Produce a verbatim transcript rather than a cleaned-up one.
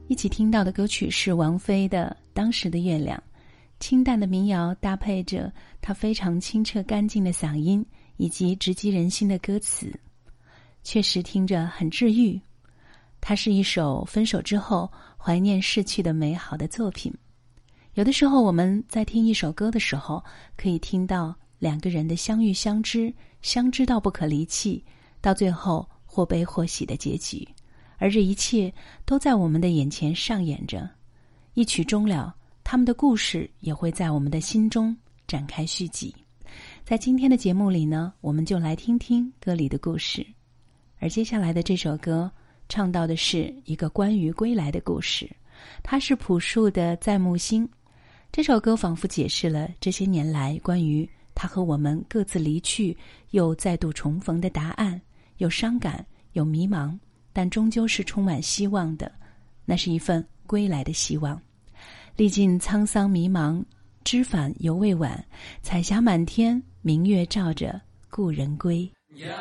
一起听到的歌曲是王菲的《当时的月亮》，清淡的民谣搭配着她非常清澈干净的嗓音以及直击人心的歌词，确实听着很治愈。它是一首分手之后怀念逝去的美好的作品。有的时候我们在听一首歌的时候，可以听到两个人的相遇相知，相知到不可离弃，到最后或悲或喜的结局，而这一切都在我们的眼前上演着。一曲终了，他们的故事也会在我们的心中展开续集。在今天的节目里呢，我们就来听听歌里的故事。而接下来的这首歌唱到的是一个关于归来的故事，它是朴树的《在木星》。这首歌仿佛解释了这些年来关于他和我们各自离去又再度重逢的答案，有伤感，有迷茫，但终究是充满希望的，那是一份归来的希望。历尽沧桑迷茫，知返犹未晚，彩霞满天，明月照着故人归。